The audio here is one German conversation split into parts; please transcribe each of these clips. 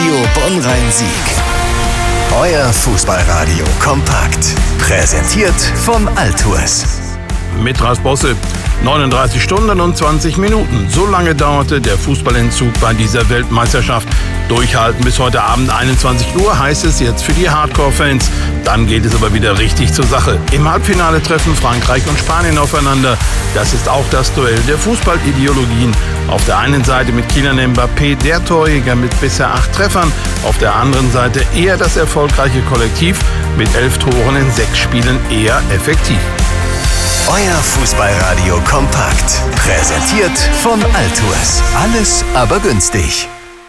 Radio Bonn-Rhein-Sieg. Euer Fußballradio kompakt. Präsentiert von Altours. Mit Ras Bosse. 39 Stunden und 20 Minuten. So lange dauerte der Fußballentzug bei dieser Weltmeisterschaft. Durchhalten bis heute Abend 21 Uhr heißt es jetzt für die Hardcore-Fans. Dann geht es aber wieder richtig zur Sache. Im Halbfinale treffen Frankreich und Spanien aufeinander. Das ist auch das Duell der Fußballideologien. Auf der einen Seite mit Kylian Mbappé, der Torjäger mit bisher 8 Treffern. Auf der anderen Seite eher das erfolgreiche Kollektiv mit 11 Toren in 6 Spielen eher effektiv. Euer Fußballradio kompakt. Präsentiert von Altours. Alles aber günstig.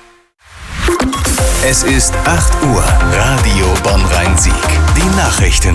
Es ist 8 Uhr. Radio Bonn-Rhein-Sieg. Die Nachrichten.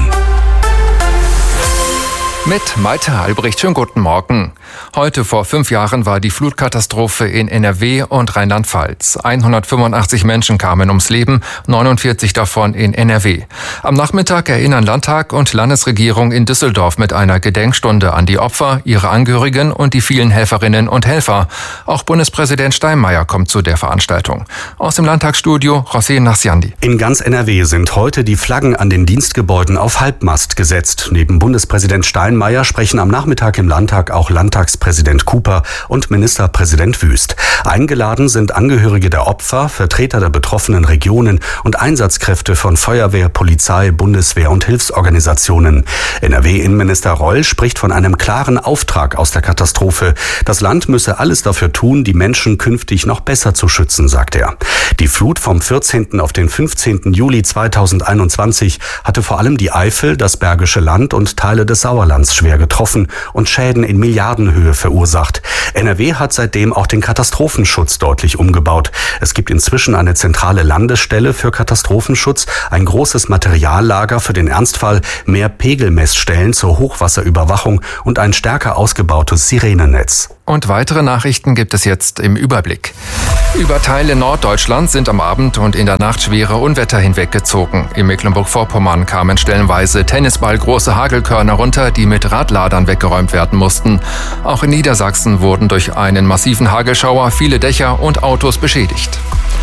Mit Malte Albrecht, schönen guten Morgen. Heute vor 5 Jahren war die Flutkatastrophe in NRW und Rheinland-Pfalz. 185 Menschen kamen ums Leben, 49 davon in NRW. Am Nachmittag erinnern Landtag und Landesregierung in Düsseldorf mit einer Gedenkstunde an die Opfer, ihre Angehörigen und die vielen Helferinnen und Helfer. Auch Bundespräsident Steinmeier kommt zu der Veranstaltung. Aus dem Landtagsstudio José Nachsiandi. In ganz NRW sind heute die Flaggen an den Dienstgebäuden auf Halbmast gesetzt. Neben Bundespräsident Steinmeier sprechen am Nachmittag im Landtag auch Landtagspräsident Cooper und Ministerpräsident Wüst. Eingeladen sind Angehörige der Opfer, Vertreter der betroffenen Regionen und Einsatzkräfte von Feuerwehr, Polizei, Bundeswehr und Hilfsorganisationen. NRW-Innenminister Reul spricht von einem klaren Auftrag aus der Katastrophe. Das Land müsse alles dafür tun, die Menschen künftig noch besser zu schützen, sagt er. Die Flut vom 14. auf den 15. Juli 2021 hatte vor allem die Eifel, das Bergische Land und Teile des Sauerlands schwer getroffen und Schäden in Milliardenhöhe verursacht. NRW hat seitdem auch den Katastrophenschutz deutlich umgebaut. Es gibt inzwischen eine zentrale Landesstelle für Katastrophenschutz, ein großes Materiallager für den Ernstfall, mehr Pegelmessstellen zur Hochwasserüberwachung und ein stärker ausgebautes Sirenennetz. Und weitere Nachrichten gibt es jetzt im Überblick. Über Teile Norddeutschlands sind am Abend und in der Nacht schwere Unwetter hinweggezogen. In Mecklenburg-Vorpommern kamen stellenweise tennisballgroße Hagelkörner runter, die mit Radladern weggeräumt werden mussten. Auch in Niedersachsen wurden durch einen massiven Hagelschauer viele Dächer und Autos beschädigt.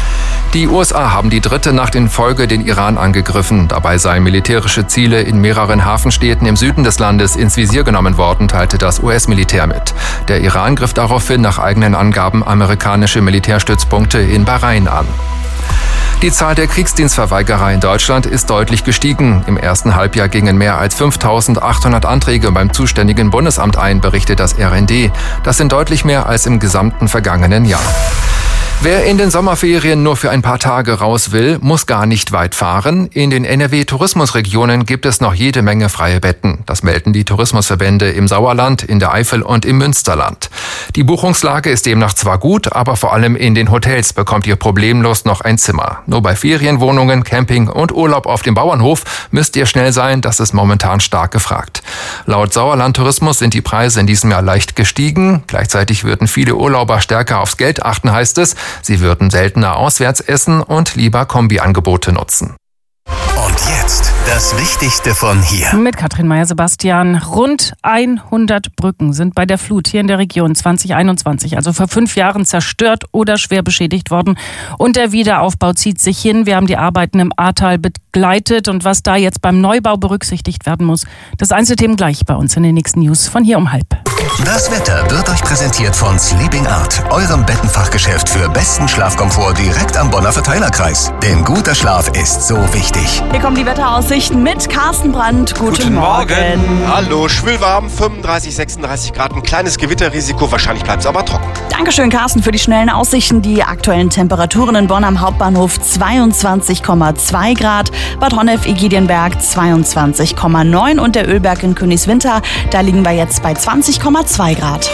Die USA haben die 3. Nacht in Folge den Iran angegriffen. Dabei seien militärische Ziele in mehreren Hafenstädten im Süden des Landes ins Visier genommen worden, teilte das US-Militär mit. Der Iran griff daraufhin nach eigenen Angaben amerikanische Militärstützpunkte in Bahrain an. Die Zahl der Kriegsdienstverweigerer in Deutschland ist deutlich gestiegen. Im ersten Halbjahr gingen mehr als 5.800 Anträge beim zuständigen Bundesamt ein, berichtet das RND. Das sind deutlich mehr als im gesamten vergangenen Jahr. Wer in den Sommerferien nur für ein paar Tage raus will, muss gar nicht weit fahren. In den NRW-Tourismusregionen gibt es noch jede Menge freie Betten. Das melden die Tourismusverbände im Sauerland, in der Eifel und im Münsterland. Die Buchungslage ist demnach zwar gut, aber vor allem in den Hotels bekommt ihr problemlos noch ein Zimmer. Nur bei Ferienwohnungen, Camping und Urlaub auf dem Bauernhof müsst ihr schnell sein, das ist momentan stark gefragt. Laut Sauerland Tourismus sind die Preise in diesem Jahr leicht gestiegen. Gleichzeitig würden viele Urlauber stärker aufs Geld achten, heißt es. Sie würden seltener auswärts essen und lieber Kombiangebote nutzen. Und jetzt das Wichtigste von hier. Mit Katrin Meyer-Sebastian. Rund 100 Brücken sind bei der Flut hier in der Region 2021, also vor 5 Jahren, zerstört oder schwer beschädigt worden. Und der Wiederaufbau zieht sich hin. Wir haben die Arbeiten im Ahrtal begleitet. Und was da jetzt beim Neubau berücksichtigt werden muss, das Einzelthemen gleich bei uns in den nächsten News von hier um 12:30. Das Wetter wird euch präsentiert von Sleeping Art, eurem Bettenfachgeschäft für besten Schlafkomfort direkt am Bonner Verteilerkreis. Denn guter Schlaf ist so wichtig. Hier kommen die Wetteraussichten mit Carsten Brandt. Guten Morgen. Hallo, schwülwarm, 35, 36 Grad, ein kleines Gewitterrisiko, wahrscheinlich bleibt es aber trocken. Dankeschön, Carsten, für die schnellen Aussichten. Die aktuellen Temperaturen in Bonn am Hauptbahnhof 22,2 Grad, Bad Honnef-Egidionberg 22,9 und der Ölberg in Königswinter, da liegen wir jetzt bei 20,2 Grad.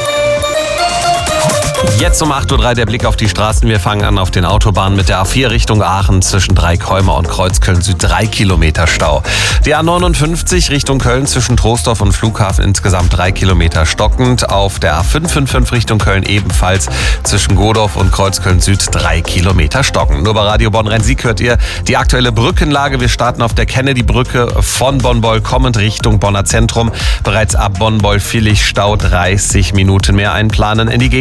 Jetzt um 8.03 Uhr der Blick auf die Straßen. Wir fangen an auf den Autobahnen mit der A4 Richtung Aachen zwischen Dreikholmer und Kreuzköln Süd 3 Kilometer Stau. Die A59 Richtung Köln zwischen Troisdorf und Flughafen insgesamt 3 Kilometer stockend. Auf der A555 Richtung Köln ebenfalls zwischen Godorf und Kreuzköln Süd 3 Kilometer stockend. Nur bei Radio Bonn-Rhein-Sieg hört ihr die aktuelle Brückenlage. Wir starten auf der Kennedy-Brücke von Bonn-Boll kommend Richtung Bonner Zentrum. Bereits ab Bonn-Boll-Villig Stau 30 Minuten mehr einplanen. In die Gegenrichtung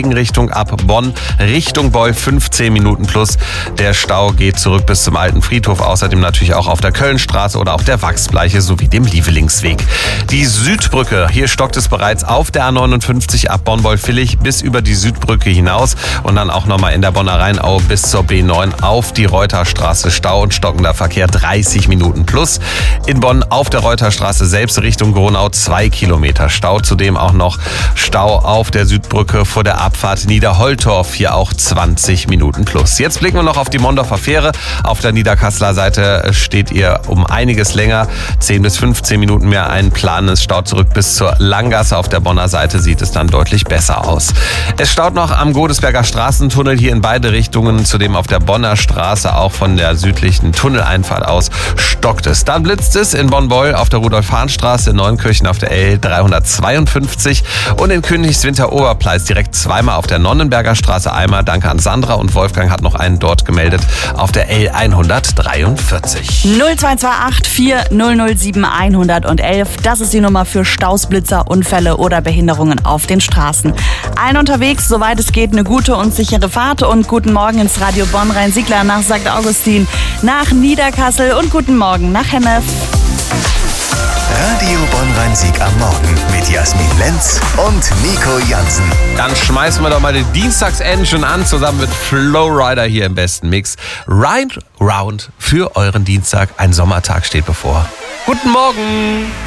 Richtung ab Bonn, Richtung Beul 15 Minuten plus. Der Stau geht zurück bis zum Alten Friedhof, außerdem natürlich auch auf der Kölnstraße oder auch der Wachsbleiche sowie dem Lievelingsweg. Die Südbrücke, hier stockt es bereits auf der A59 ab Bonn-Beul-Villig bis über die Südbrücke hinaus und dann auch nochmal in der Bonner Rheinau bis zur B9 auf die Reuterstraße. Stau und stockender Verkehr 30 Minuten plus. In Bonn auf der Reuterstraße selbst Richtung Gronau 2 Kilometer Stau. Zudem auch noch Stau auf der Südbrücke vor der Abfahrt Niederholtorf, hier auch 20 Minuten plus. Jetzt blicken wir noch auf die Mondorfer Fähre. Auf der Niederkasseler Seite steht ihr um einiges länger, 10 bis 15 Minuten mehr einplanen. Es staut zurück bis zur Langgasse. Auf der Bonner Seite sieht es dann deutlich besser aus. Es staut noch am Godesberger Straßentunnel hier in beide Richtungen. Zudem auf der Bonner Straße auch von der südlichen Tunneleinfahrt aus stockt es. Dann blitzt es in Bonn-Beul auf der Rudolf-Hahn-Straße, in Neunkirchen auf der L352 und in Königswinter-Oberpleis direkt zweimal auf der Nonnenberger Straße einmal. Danke an Sandra, und Wolfgang hat noch einen dort gemeldet auf der L143. 0228 4007 111. Das ist die Nummer für Staus, Blitzer, Unfälle oder Behinderungen auf den Straßen. Allen unterwegs, soweit es geht, eine gute und sichere Fahrt und guten Morgen ins Radio Bonn Rhein-Siegler nach St. Augustin, nach Niederkassel und guten Morgen nach Hennef. Radio Bonn Rhein-Sieg am Morgen mit Jasmin Lenz und Nico Jansen. Dann schmeißen wir doch mal den Dienstags-Engine an, zusammen mit Flowrider hier im besten Mix. Ride Round für euren Dienstag. Ein Sommertag steht bevor. Guten Morgen!